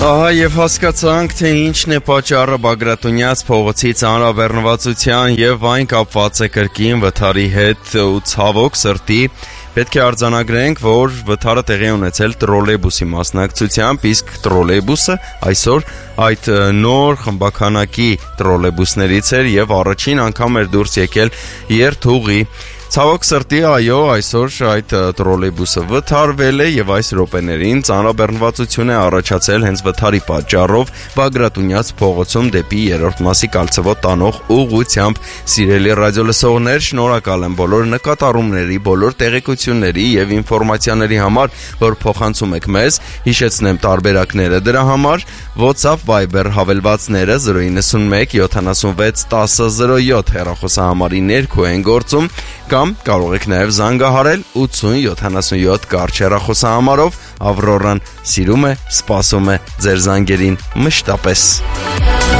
Ահա եւ հասկացանք, թե ինչն է պատճառը Բագրատունյաց փողոցի ծանրաբեռնվածության եւ այն կապված է կրկին վթարի հետ ու ցավոք սրտի պետք է արձանագրենք, որ վթարը տեղի ունեցել տրոլեյբուսի մասնակցությամբ, իսկ տրոլեյբուսը այսօր այդ նոր խմբականակի տրոլեյբուսներից էր եւ առաջին անգամ էր դուրս եկել երթուղի։ Ցավոք սրտի, այո, այսօր այդ տրոլեյբուսը վթարվել է եւ այս րոպեներին ծանրաբեռնվածություն է առաջացել հենց վթարի պատճառով Բագրատունյաց փողոցում դեպի երրորդ մասի կալցվոտ տանող ուղղությամբ։ Սիրելի ռադիոլսողներ, շնորհակալ եմ բոլոր նկատառումների, բոլոր տեղեկությունների եւ ինֆորմացիաների համար, որ փոխանցում եք մեզ։ Հիշեցնեմ տարբերակները դրա համար. WhatsApp, Viber հավելվածները 091 76 10 07 հեռախոսահամարի ներքո են գործում, կամ կարող եք նաև զանգահարել 8077 կարճ հեռախոսահամարով։ Ավրորան սիրում է, սպասում է ձեր զանգերին մշտապես։